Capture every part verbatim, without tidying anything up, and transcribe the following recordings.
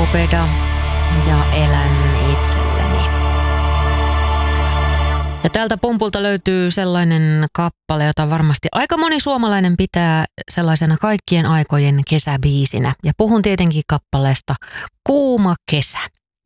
Popeda ja Elän itselleni. Ja tältä pumpulta löytyy sellainen kappale, jota varmasti aika moni suomalainen pitää sellaisena kaikkien aikojen kesäbiisinä. Ja puhun tietenkin kappaleesta Kuuma kesä.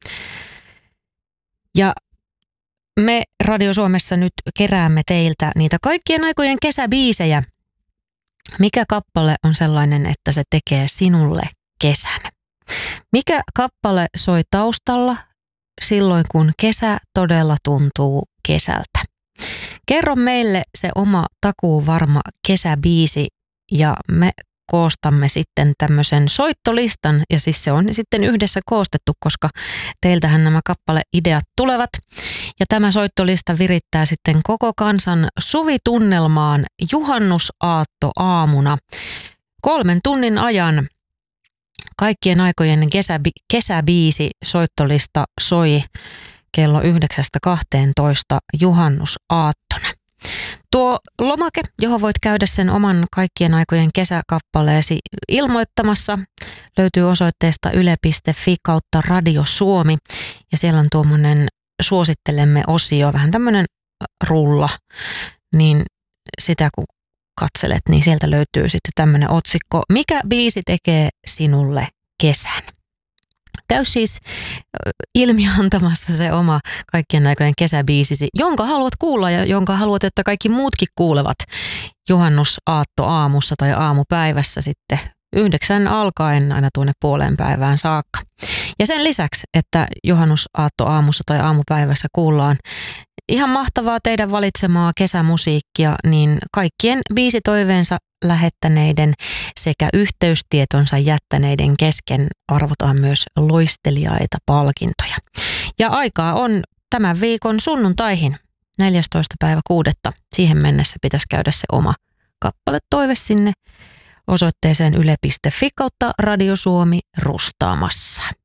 Ja me Radio Suomessa nyt keräämme teiltä niitä kaikkien aikojen kesäbiisejä. Mikä kappale on sellainen, että se tekee sinulle kesän? Mikä kappale soi taustalla silloin, kun kesä todella tuntuu kesältä? Kerro meille se oma takuuvarma kesäbiisi ja me koostamme sitten tämmöisen soittolistan, ja siis se on sitten yhdessä koostettu, koska teiltähän nämä kappale-ideat tulevat. Ja tämä soittolista virittää sitten koko kansan suvitunnelmaan juhannusaatto aamuna. Kolmen tunnin ajan kaikkien aikojen kesäbi- kesäbiisi soittolista soi kello yhdeksästä kahteentoista juhannusaattona. Tuo lomake, johon voit käydä sen oman kaikkien aikojen kesäkappaleesi ilmoittamassa, löytyy osoitteesta yle piste fi kautta Radio Suomi. Ja siellä on tuommoinen suosittelemme osio, vähän tämmöinen rulla, niin sitä kun katselet, niin sieltä löytyy sitten tämmöinen otsikko, mikä biisi tekee sinulle kesän. Käy siis ilmiantamassa se oma kaikkien aikojen kesäbiisisi, jonka haluat kuulla ja jonka haluat, että kaikki muutkin kuulevat juhannusaatto aamussa tai aamupäivässä sitten yhdeksän alkaen aina tuonne puoleen päivään saakka. Ja sen lisäksi, että juhannusaatto aamussa tai aamupäivässä kuullaan ihan mahtavaa teidän valitsemaa kesämusiikkia, niin kaikkien biisitoiveensa lähettäneiden sekä yhteystietonsa jättäneiden kesken arvotaan myös loistelijaita palkintoja. Ja aikaa on tämän viikon sunnuntaihin, neljästoista päivä kuudetta. Siihen mennessä pitäisi käydä se oma kappaletoive sinne osoitteeseen yle piste fi kautta Radio Suomi rustaamassa.